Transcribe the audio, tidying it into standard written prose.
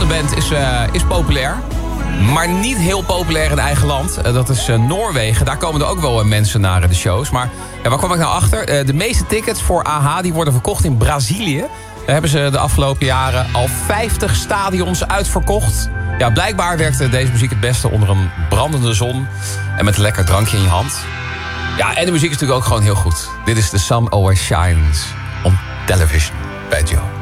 volgende band is populair. Maar niet heel populair in eigen land. Dat is Noorwegen. Daar komen er ook wel mensen naar de shows. Maar waar kwam ik nou achter? De meeste tickets voor AHA die worden verkocht in Brazilië. Daar hebben ze de afgelopen jaren al 50 stadions uitverkocht. Ja, blijkbaar werkt deze muziek het beste onder een brandende zon. En met een lekker drankje in je hand. Ja, en de muziek is natuurlijk ook gewoon heel goed. Dit is The Sun Always Shines on Television bij Joe.